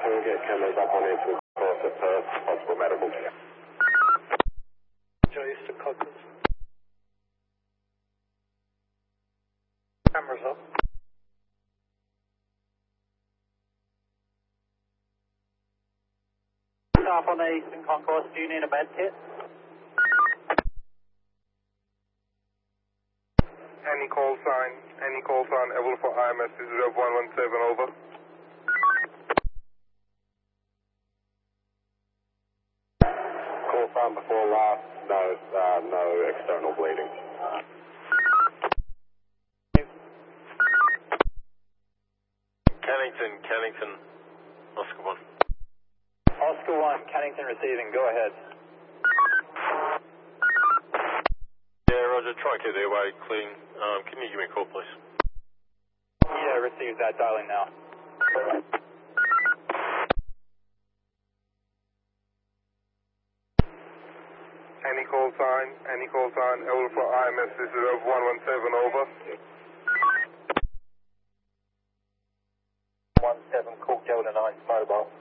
We'll get cameras up on into the course at Perth, possible medical care. Joyce to Cockers. Cameras up. Staff on the Eastern Concourse, do you need a med kit? Any call sign, able for IMS 0117 over. Call sign before last, no external bleeding. Cannington, Oscar 1. Oscar 1, Cannington receiving, go ahead. Yeah, Roger, try and keep the airway clean. Can you give me a call, please? Yeah, received that, dialing now. Any call sign, able for IMS 0117 over. 17, call Delta 9 mobile.